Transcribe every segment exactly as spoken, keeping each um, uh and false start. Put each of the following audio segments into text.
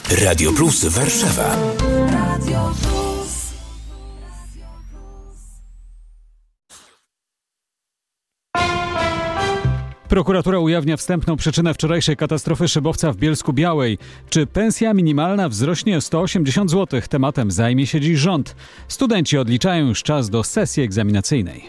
Radio Plus Warszawa. Radio Plus. Prokuratura ujawnia wstępną przyczynę wczorajszej katastrofy szybowca w Bielsku-Białej. Czy pensja minimalna wzrośnie o sto osiemdziesiąt złotych? Tematem zajmie się dziś rząd. Studenci odliczają już czas do sesji egzaminacyjnej.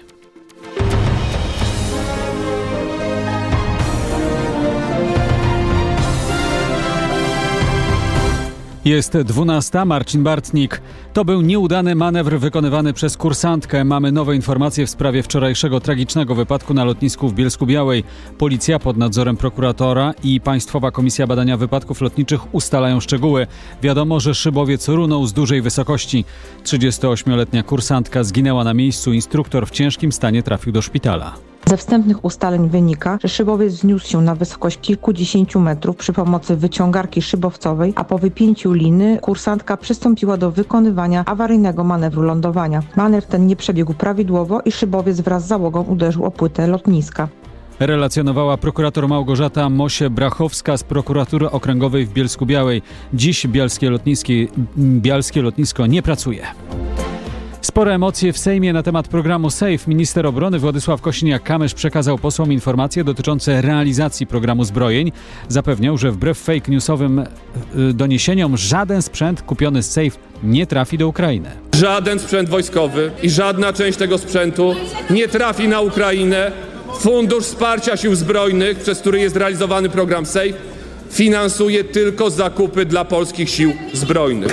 Jest dwunasta. Marcin Bartnik. To był nieudany manewr wykonywany przez kursantkę. Mamy nowe informacje w sprawie wczorajszego tragicznego wypadku na lotnisku w Bielsku-Białej. Policja pod nadzorem prokuratora i Państwowa Komisja Badania Wypadków Lotniczych ustalają szczegóły. Wiadomo, że szybowiec runął z dużej wysokości. trzydziestoośmioletnia kursantka zginęła na miejscu. Instruktor w ciężkim stanie trafił do szpitala. Ze wstępnych ustaleń wynika, że szybowiec wzniósł się na wysokość kilkudziesięciu metrów przy pomocy wyciągarki szybowcowej, a po wypięciu liny kursantka przystąpiła do wykonywania awaryjnego manewru lądowania. Manewr ten nie przebiegł prawidłowo i szybowiec wraz z załogą uderzył o płytę lotniska. Relacjonowała prokurator Małgorzata Mosie-Brachowska z prokuratury okręgowej w Bielsku-Białej. Dziś bielskie, bielskie lotnisko nie pracuje. Spore emocje w Sejmie na temat programu SAFE. Minister obrony Władysław Kosiniak-Kamysz przekazał posłom informacje dotyczące realizacji programu zbrojeń. Zapewniał, że wbrew fake newsowym doniesieniom żaden sprzęt kupiony z SAFE nie trafi do Ukrainy. Żaden sprzęt wojskowy i żadna część tego sprzętu nie trafi na Ukrainę. Fundusz Wsparcia Sił Zbrojnych, przez który jest realizowany program SAFE, finansuje tylko zakupy dla polskich sił zbrojnych.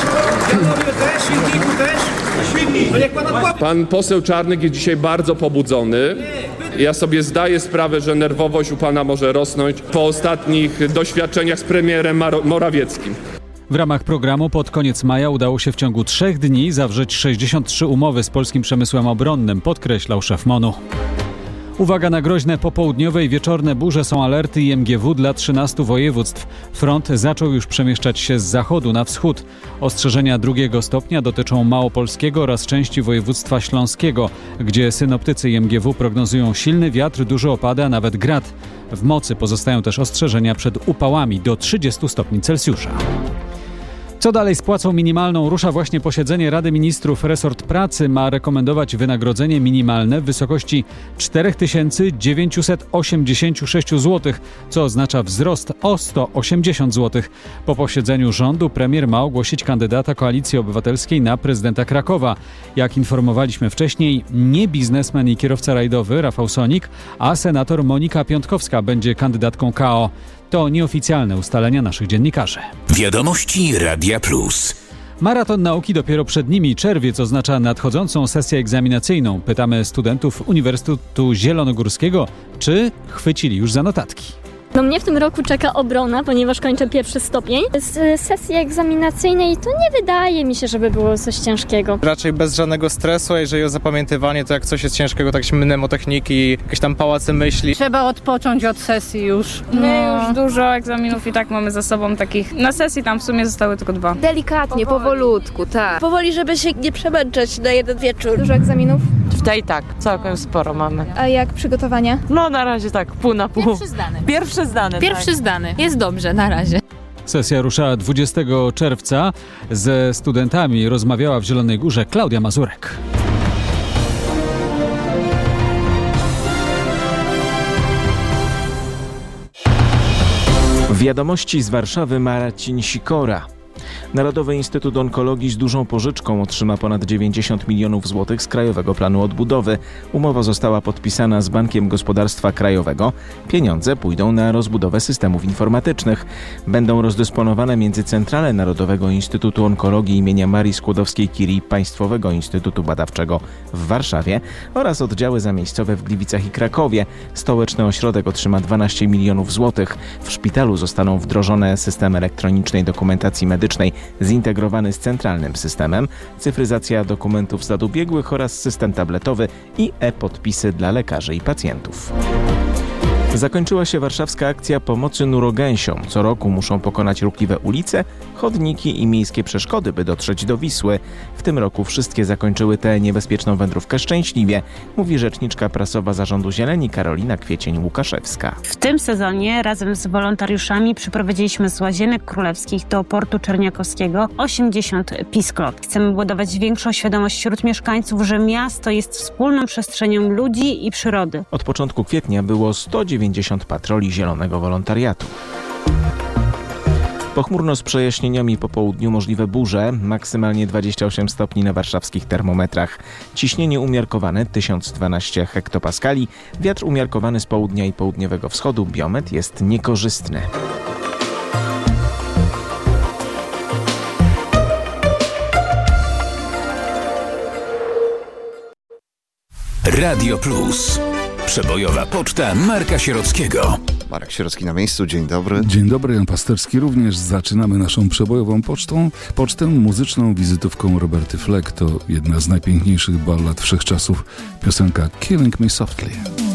Pan poseł Czarnek jest dzisiaj bardzo pobudzony. Ja sobie zdaję sprawę, że nerwowość u pana może rosnąć po ostatnich doświadczeniach z premierem Morawieckim. W ramach programu pod koniec maja udało się w ciągu trzech dni zawrzeć sześćdziesiąt trzy umowy z polskim przemysłem obronnym, podkreślał szef MON-u. Uwaga na groźne popołudniowe i wieczorne burze, są alerty I M G W dla trzynastu województw. Front zaczął już przemieszczać się z zachodu na wschód. Ostrzeżenia drugiego stopnia dotyczą Małopolskiego oraz części województwa śląskiego, gdzie synoptycy I M G W prognozują silny wiatr, duże opady, a nawet grad. W mocy pozostają też ostrzeżenia przed upałami do trzydziestu stopni Celsjusza. Co dalej z płacą minimalną? Rusza właśnie posiedzenie Rady Ministrów. Resort pracy ma rekomendować wynagrodzenie minimalne w wysokości cztery tysiące dziewięćset osiemdziesiąt sześć złotych, co oznacza wzrost o sto osiemdziesiąt złotych. Po posiedzeniu rządu premier ma ogłosić kandydata Koalicji Obywatelskiej na prezydenta Krakowa. Jak informowaliśmy wcześniej, nie biznesmen i kierowca rajdowy Rafał Sonik, a senator Monika Piątkowska będzie kandydatką K O. To nieoficjalne ustalenia naszych dziennikarzy. Wiadomości Radia Plus. Maraton nauki dopiero przed nimi. Czerwiec oznacza nadchodzącą sesję egzaminacyjną. Pytamy studentów Uniwersytetu Zielonogórskiego, czy chwycili już za notatki. No mnie w tym roku czeka obrona, ponieważ kończę pierwszy stopień. Z sesji egzaminacyjnej to nie wydaje mi się, żeby było coś ciężkiego. Raczej bez żadnego stresu, a jeżeli o zapamiętywanie, to jak coś jest ciężkiego, tak się mnemotechniki, jakieś tam pałace myśli. Trzeba odpocząć od sesji już. My no. już dużo egzaminów i tak mamy za sobą takich. Na sesji tam w sumie zostały tylko dwa. Delikatnie, powoli. powolutku, tak. Powoli, żeby się nie przemęczać na jeden wieczór. Dużo egzaminów? W tej tak, całkiem sporo mamy. A jak przygotowania? No na razie tak, pół na pół. Pierwszy zdany. Pierwszy zdany, Pierwszy tak. zdany. Jest dobrze, na razie. Sesja rusza dwudziestego czerwca. Ze studentami rozmawiała w Zielonej Górze Klaudia Mazurek. Wiadomości z Warszawy, Marcin Sikora. Narodowy Instytut Onkologii z dużą pożyczką otrzyma ponad dziewięćdziesiąt milionów złotych z Krajowego Planu Odbudowy. Umowa została podpisana z Bankiem Gospodarstwa Krajowego. Pieniądze pójdą na rozbudowę systemów informatycznych. Będą rozdysponowane między Centralę Narodowego Instytutu Onkologii imienia Marii Skłodowskiej-Curie Państwowego Instytutu Badawczego w Warszawie oraz oddziały zamiejscowe w Gliwicach i Krakowie. Stołeczny ośrodek otrzyma dwanaście milionów złotych. W szpitalu zostaną wdrożone system elektronicznej dokumentacji medycznej zintegrowany z centralnym systemem, cyfryzacja dokumentów z lat ubiegłych oraz system tabletowy i e-podpisy dla lekarzy i pacjentów. Zakończyła się warszawska akcja pomocy nurogęsiom. Co roku muszą pokonać ruchliwe ulice, chodniki i miejskie przeszkody, by dotrzeć do Wisły. W tym roku wszystkie zakończyły tę niebezpieczną wędrówkę szczęśliwie, mówi rzeczniczka prasowa Zarządu Zieleni Karolina Kwiecień-Łukaszewska. W tym sezonie razem z wolontariuszami przyprowadziliśmy z Łazienek Królewskich do portu Czerniakowskiego osiemdziesiąt pisklot. Chcemy budować większą świadomość wśród mieszkańców, że miasto jest wspólną przestrzenią ludzi i przyrody. Od początku kwietnia było sto dziewięćdziesiąt patroli zielonego wolontariatu. Pochmurno z przejaśnieniami po południu, możliwe burze, maksymalnie dwadzieścia osiem stopni na warszawskich termometrach. Ciśnienie umiarkowane tysiąc dwanaście hektopaskali, wiatr umiarkowany z południa i południowego wschodu, biometr jest niekorzystny. Radio Plus. Przebojowa poczta Marka Sierockiego. Marek Sierocki na miejscu, dzień dobry. Dzień dobry, Jan Pasterski również. Zaczynamy naszą przebojową pocztą, pocztę muzyczną wizytówką Roberty Fleck. To jedna z najpiękniejszych ballad wszechczasów, piosenka Killing Me Softly.